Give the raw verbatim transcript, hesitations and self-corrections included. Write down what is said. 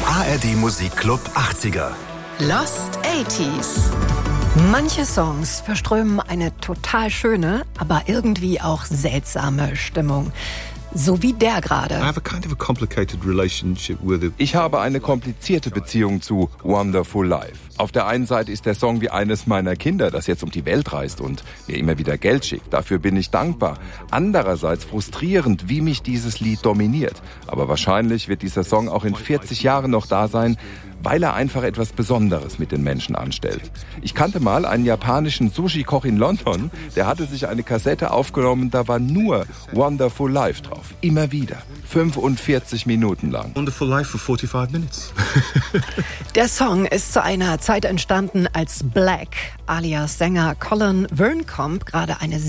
A R D Musikclub achtziger. Lost eighties. Manche Songs verströmen eine total schöne, aber irgendwie auch seltsame Stimmung. So wie der gerade. Ich habe eine komplizierte Beziehung zu Wonderful Life. Auf der einen Seite ist der Song wie eines meiner Kinder, das jetzt um die Welt reist und mir immer wieder Geld schickt. Dafür bin ich dankbar. Andererseits frustrierend, wie mich dieses Lied dominiert. Aber wahrscheinlich wird dieser Song auch in vierzig Jahren noch da sein, weil er einfach etwas Besonderes mit den Menschen anstellt. Ich kannte mal einen japanischen Sushi-Koch in London, der hatte sich eine Kassette aufgenommen, da war nur Wonderful Life drauf. Immer wieder. fünfundvierzig Minuten lang. Wonderful Life for forty-five minutes. Der Song ist zu einer Zeit entstanden, als Black, alias Sänger Colin Verncombe, gerade eine